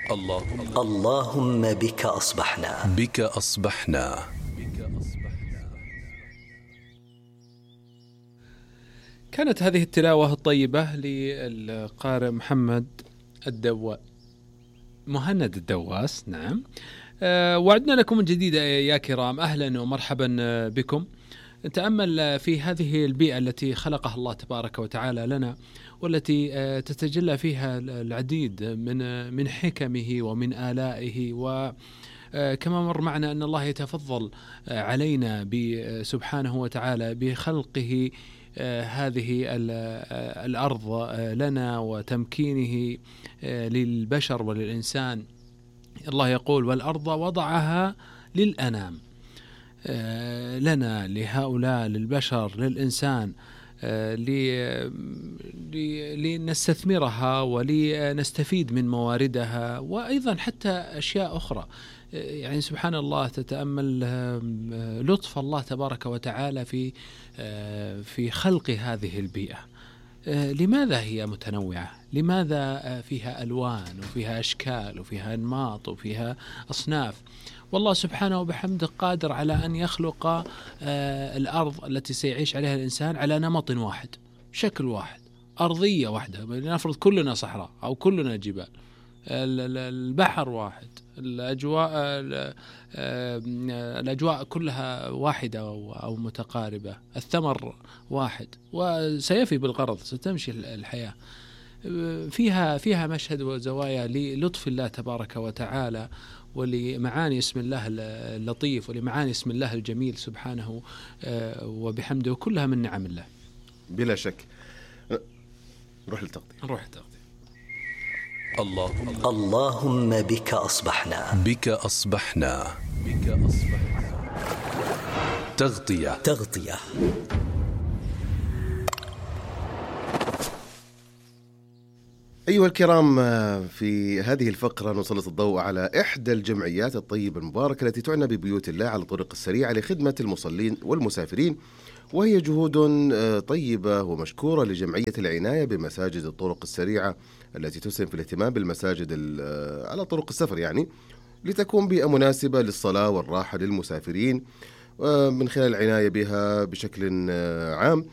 اللهم بك أصبحنا. بك أصبحنا. كانت هذه التلاوة الطيبة للقارئ مهند الدواس. نعم. وعدنا لكم من جديد يا كرام، أهلا ومرحبا بكم. نتأمل في هذه البيئة التي خلقها الله تبارك وتعالى لنا، والتي تتجلى فيها العديد من حكمه ومن آلائه، وكما مر معنا أن الله يتفضل علينا سبحانه وتعالى بخلقه هذه الأرض لنا وتمكينه للبشر وللإنسان. الله يقول: والأرض وضعها للأنام، لنا لهؤلاء للبشر للإنسان، لنستثمرها ولنستفيد من مواردها، وأيضا حتى أشياء أخرى. يعني سبحان الله، تتأمل لطف الله تبارك وتعالى في خلق هذه البيئة. لماذا هي متنوعة؟ لماذا فيها ألوان وفيها أشكال وفيها أنماط وفيها أصناف؟ والله سبحانه وبحمده قادر على أن يخلق الأرض التي سيعيش عليها الإنسان على نمط واحد، شكل واحد، أرضية واحدة. نفرض كلنا صحراء أو كلنا جبال، البحر واحد، الأجواء كلها واحدة أو متقاربة، الثمر واحد، وسيفي بالغرض، ستمشي الحياة. فيها مشهد وزوايا للطف الله تبارك وتعالى، ولمعاني اسم الله اللطيف، ولمعاني اسم الله الجميل سبحانه وبحمده، وكلها من نعم الله بلا شك. نروح للتغطية. اللهم بك أصبحنا. بك أصبحنا. تغطية. أيها الكرام، في هذه الفقرة نسلط الضوء على إحدى الجمعيات الطيبة المباركة التي تعنى ببيوت الله على الطرق السريعة لخدمة المصلين والمسافرين، وهي جهود طيبة ومشكورة لجمعية العناية بمساجد الطرق السريعة التي تسهم في الاهتمام بالمساجد على طرق السفر، يعني لتكون بيئة مناسبة للصلاة والراحة للمسافرين من خلال العناية بها بشكل عام.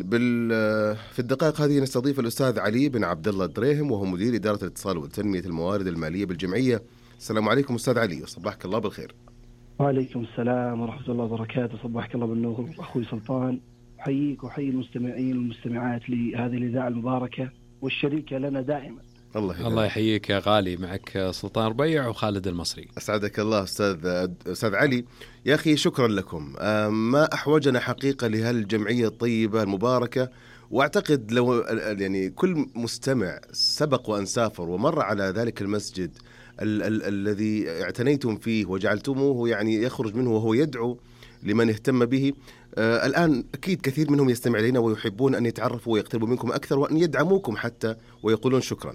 في الدقائق هذه نستضيف الأستاذ علي بن عبد الله الدريهم، وهو مدير إدارة الاتصال وتنمية الموارد المالية بالجمعية. السلام عليكم أستاذ علي، وصباحك الله بالخير. وعليكم السلام ورحمة الله وبركاته، صباحك الله بالنور أخوي سلطان. أحييك وحيي المستمعين والمستمعات لهذه الإذاعة المباركة والشريكة لنا دائما. الله يحييك يا غالي. معك سلطان ربيع وخالد المصري. أسعدك الله أستاذ علي. يا أخي شكرا لكم. ما أحوجنا حقيقة لهالجمعية الطيبة المباركة، وأعتقد لو يعني كل مستمع سبق وأن سافر ومر على ذلك المسجد الذي اعتنيتم فيه وجعلتموه يعني يخرج منه وهو يدعو لمن اهتم به، الآن أكيد كثير منهم يستمع إلينا ويحبون أن يتعرفوا ويقتربوا منكم أكثر وأن يدعموكم حتى ويقولون شكرا.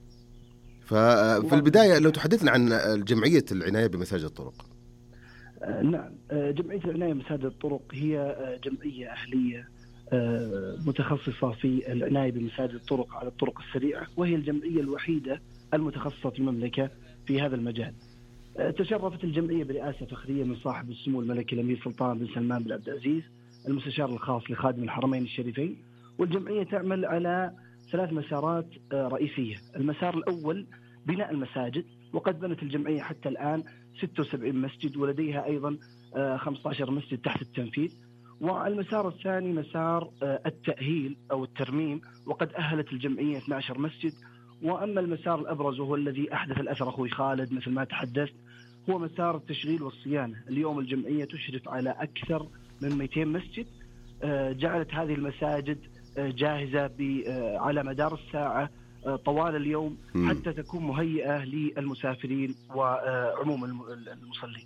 ففي البداية لو تحدثنا عن جمعية العناية بمساجد الطرق. نعم، جمعية العناية بمساجد الطرق هي جمعية أهلية متخصصة في العناية بمساجد الطرق على الطرق السريعة، وهي الجمعية الوحيدة المتخصصة في المملكة في هذا المجال. تشرفت الجمعية برئاسة فخرية من صاحب السمو الملكي الأمير سلطان بن سلمان بن عبد العزيز، المستشار الخاص لخادم الحرمين الشريفين. والجمعية تعمل على 3 مسارات رئيسية. المسار الأول بناء المساجد، وقد بنت الجمعية حتى الآن 76 مسجد، ولديها أيضا 15 مسجد تحت التنفيذ. والمسار الثاني مسار التأهيل أو الترميم، وقد أهلت الجمعية 12 مسجد. وأما المسار الأبرز وهو الذي أحدث الأثر أخوي خالد مثل ما تحدثت، هو مسار التشغيل والصيانة. اليوم الجمعية تشرف على أكثر من 200 مسجد، جعلت هذه المساجد جاهزة على مدار الساعة طوال اليوم حتى تكون مهيئة للمسافرين وعموم المصلين.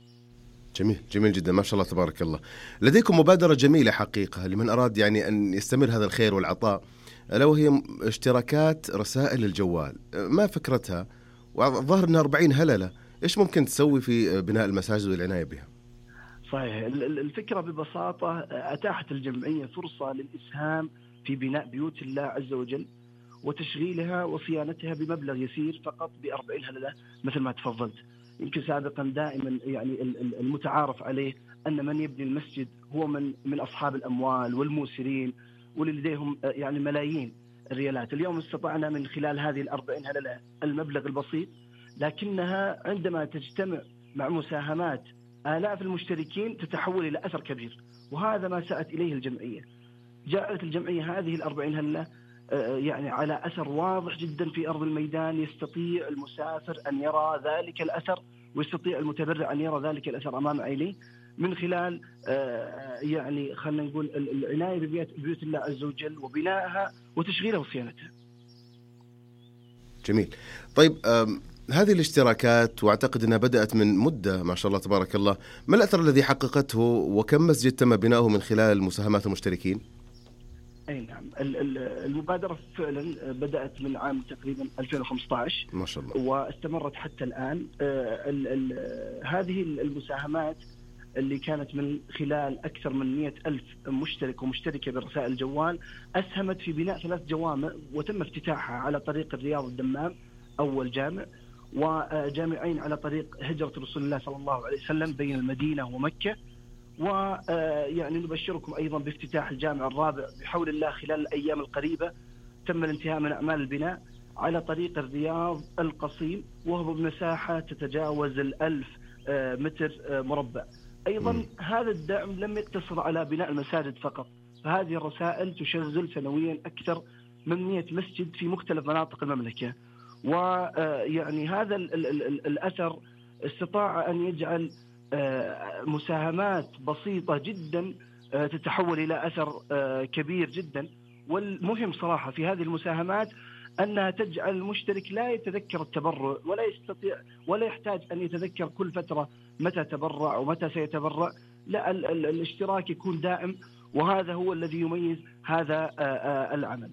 جميل جدا، ما شاء الله تبارك الله. لديكم مبادرة جميلة حقيقة لمن أراد يعني أن يستمر هذا الخير والعطاء، لو هي اشتراكات رسائل الجوال. ما فكرتها؟ وظهر أنها 40 هللة. إيش ممكن تسوي في بناء المساجد والعناية بها؟ صحيح. الفكرة ببساطة أتاحت الجمعية فرصة للإسهام في بناء بيوت الله عز وجل، وتشغيلها وصيانتها بمبلغ يسير فقط ب40 هللة مثل ما تفضلت. يمكن سابقا دائما يعني المتعارف عليه أن من يبني المسجد هو من أصحاب الأموال والموسرين واللي لديهم يعني ملايين الريالات. اليوم استطعنا من خلال هذه 40 هللة المبلغ البسيط، لكنها عندما تجتمع مع مساهمات آلاف المشتركين تتحول إلى أثر كبير، وهذا ما سعت إليه الجمعية. جعلت الجمعية هذه 40 هللة يعني على أثر واضح جدا في أرض الميدان، يستطيع المسافر أن يرى ذلك الأثر، ويستطيع المتبرع أن يرى ذلك الأثر أمام عينيه من خلال يعني خلينا نقول العناية ببيوت الله عز وجل وبنائها وتشغيلها وصيانتها. جميل. طيب هذه الاشتراكات واعتقد انها بدأت من مدة ما شاء الله تبارك الله، ما الأثر الذي حققته وكم مسجد تم بناؤه من خلال مساهمات المشتركين؟ اي نعم، المبادرة فعلا بدأت من عام تقريبا 2015 ما شاء الله، واستمرت حتى الآن. هذه المساهمات اللي كانت من خلال أكثر من 100,000 مشترك ومشتركة برسائل الجوال أسهمت في بناء 3 جوامع وتم افتتاحها على طريق الرياض الدمام أول جامع، وجامعين على طريق هجرة رسول الله صلى الله عليه وسلم بين المدينة ومكة، ويعني نبشركم أيضا بافتتاح الجامع الرابع بحول الله خلال الأيام القريبة. تم الانتهاء من أعمال البناء على طريق الرياض القصيم، وهو بمساحة تتجاوز 1000 متر مربع. أيضا هذا الدعم لم يقتصر على بناء المساجد فقط، فهذه الرسائل تشغل سنويا أكثر من 100 مسجد في مختلف مناطق المملكة، ويعني هذا الأثر استطاع أن يجعل مساهمات بسيطة جدا تتحول إلى أثر كبير جدا. والمهم صراحة في هذه المساهمات أنها تجعل المشترك لا يتذكر التبرع ولا يحتاج أن يتذكر كل فترة متى تبرع ومتى سيتبرع، لا، الاشتراك يكون دائم، وهذا هو الذي يميز هذا العمل.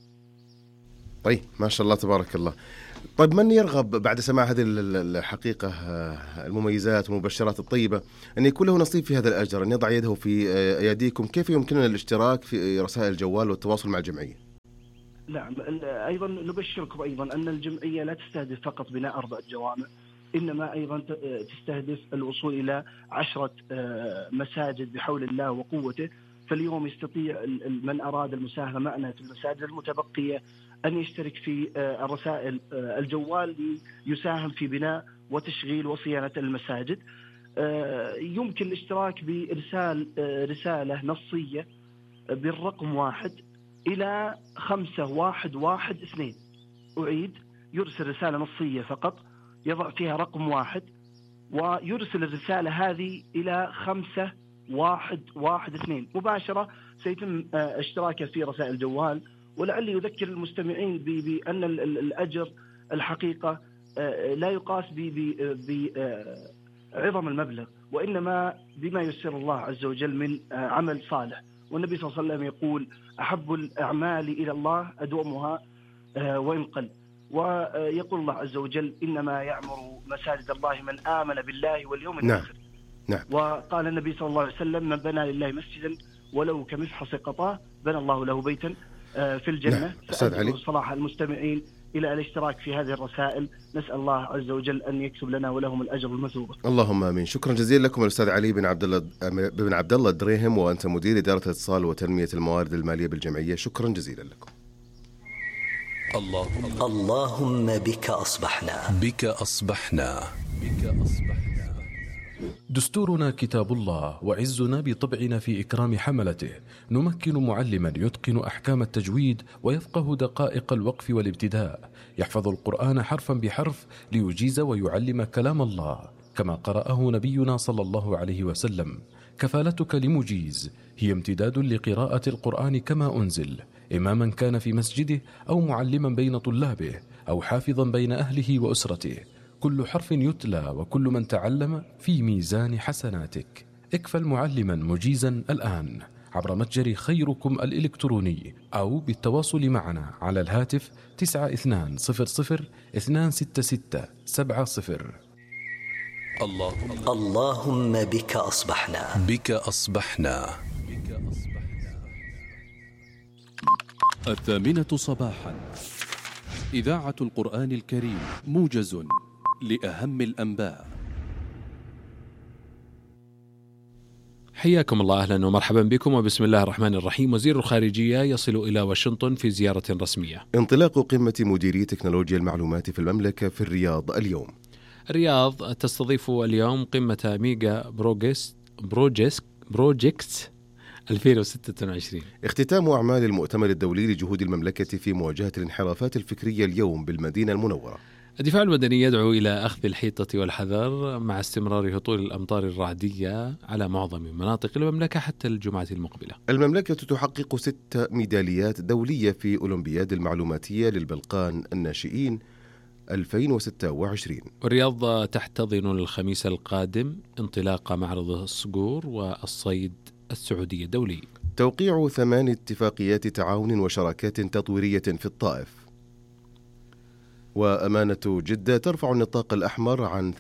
طيب ما شاء الله تبارك الله. طيب من يرغب بعد سماع هذه الحقيقة المميزات والمبشرات الطيبة أن يكون له نصيب في هذا الأجر، أن يضع يده في أيديكم، كيف يمكننا الاشتراك في رسائل الجوال والتواصل مع الجمعية؟ نعم، أيضا نبشركم أيضا أن الجمعية لا تستهدف فقط بناء 4 جوامع، إنما أيضا تستهدف الوصول إلى 10 مساجد بحول الله وقوته. فاليوم يستطيع من أراد المساهمة معنا في المساجد المتبقية أن يشترك في الرسائل الجوال ليساهم في بناء وتشغيل وصيانة المساجد. يمكن الاشتراك بإرسال رسالة نصية بالرقم 1 إلى 5112. أعيد، يرسل رسالة نصية فقط يضع فيها رقم 1 ويرسل الرسالة هذه إلى 5112 مباشرة، سيتم اشتراكه في رسائل الجوال. ولعلي يذكر المستمعين بأن الأجر الحقيقة لا يقاس بعظم المبلغ، وإنما بما يسر الله عز وجل من عمل صالح. والنبي صلى الله عليه وسلم يقول: أحب الأعمال إلى الله أدومها وإن قل. ويقول الله عز وجل: إنما يعمر مساجد الله من آمن بالله واليوم الآخر. نعم. وقال النبي صلى الله عليه وسلم: من بنى لله مسجدا ولو كمفحص قطاه بنى الله له بيتا في الجنة. فأدعو صلاح المستمعين إلى الاشتراك في هذه الرسائل. نسأل الله عز وجل أن يكتب لنا ولهم الأجر المثوبة. اللهم آمين. شكرا جزيلا لكم الأستاذ علي بن عبد الله الدريهم، وأنت مدير إدارة الاتصال وتنمية الموارد المالية بالجمعية. شكرا جزيلا لكم. اللهم بك أصبحنا. بك أصبحنا. بك أصبحنا. دستورنا كتاب الله، وعزنا بطبعنا في إكرام حملته. نمكن معلما يتقن أحكام التجويد ويفقه دقائق الوقف والابتداء، يحفظ القرآن حرفا بحرف ليجيز ويعلم كلام الله كما قرأه نبينا صلى الله عليه وسلم. كفالتك لمجيز هي امتداد لقراءة القرآن كما أنزل، إماما كان في مسجده أو معلما بين طلابه أو حافظا بين أهله وأسرته. كل حرف يتلى وكل من تعلم في ميزان حسناتك. اكفل معلما مجيزا الآن عبر متجر خيركم الإلكتروني أو بالتواصل معنا على الهاتف 9200 266 70. اللهم بك أصبحنا. بك أصبحنا. 8:00 صباحا إذاعة القرآن الكريم، موجز لأهم الأنباء. حياكم الله، أهلا ومرحبا بكم، وبسم الله الرحمن الرحيم. وزير الخارجية يصل إلى واشنطن في زيارة رسمية. انطلاق قمة مديري تكنولوجيا المعلومات في المملكة في الرياض اليوم. الرياض تستضيف اليوم قمة ميجا بروجيكتس 2026. اختتام أعمال المؤتمر الدولي لجهود المملكة في مواجهة الانحرافات الفكرية اليوم بالمدينة المنورة. الدفاع المدني يدعو إلى أخذ الحيطة والحذر مع استمرار هطول الأمطار الرعدية على معظم مناطق المملكة حتى الجمعة المقبلة. المملكة تحقق 6 ميداليات دولية في أولمبياد المعلوماتية للبلقان الناشئين 2026. والرياض تحتضن الخميس القادم انطلاق معرض الصقور والصيد السعودي الدولي. توقيع 8 اتفاقيات تعاون وشراكات تطويرية في الطائف. وأمانة جدة ترفع النطاق الأحمر عن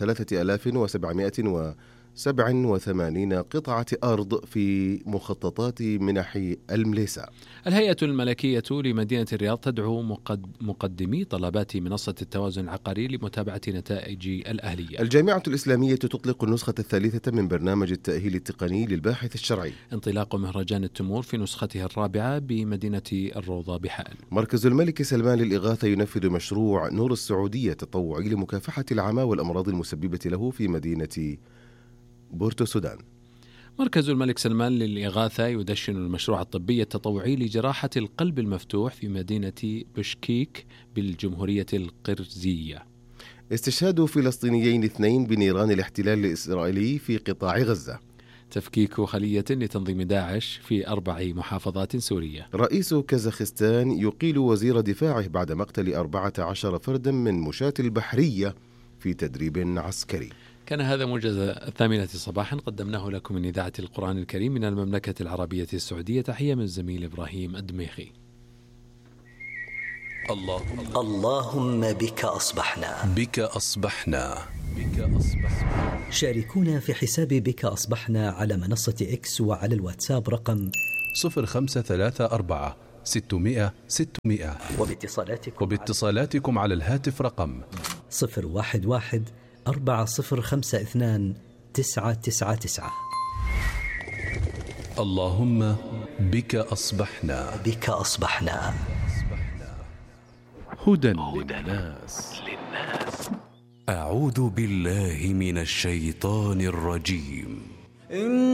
3787 قطعة أرض في مخططات منح المليسا. الهيئة الملكية لمدينة الرياض تدعو مقدمي طلبات منصة التوازن العقاري لمتابعة نتائج الأهلية. الجامعة الإسلامية تطلق النسخة الثالثة من برنامج التأهيل التقني للباحث الشرعي. انطلاق مهرجان التمور في نسخته الرابعة بمدينة الروضة بحائل. مركز الملك سلمان للإغاثة ينفذ مشروع نور السعودية التطوعي لمكافحة العمى والأمراض المسببة له في مدينة بورتو السودان. مركز الملك سلمان للإغاثة يدشن المشروع الطبي التطوعي لجراحة القلب المفتوح في مدينة بشكيك بالجمهورية القرزية. استشهاد فلسطينيين 2 بنيران الاحتلال الإسرائيلي في قطاع غزة. تفكيك خلية لتنظيم داعش في 4 محافظات سورية. رئيس كازاخستان يقيل وزير دفاعه بعد مقتل 14 فردا من مشاة البحرية في تدريب عسكري. كان هذا موجز 8 صباحا قدمناه لكم من إذاعة القرآن الكريم من المملكة العربية السعودية. تحية من الزميل إبراهيم الدميخي. اللهم بك أصبحنا. بك أصبحنا. بك أصبحنا. شاركونا في حساب بك أصبحنا على منصة إكس وعلى الواتساب رقم 0534 600 600. وباتصالاتكم على الهاتف رقم 011 4052 999. اللهم بك أصبحنا. بك أصبحنا. هدى للناس. أعوذ بالله من الشيطان الرجيم.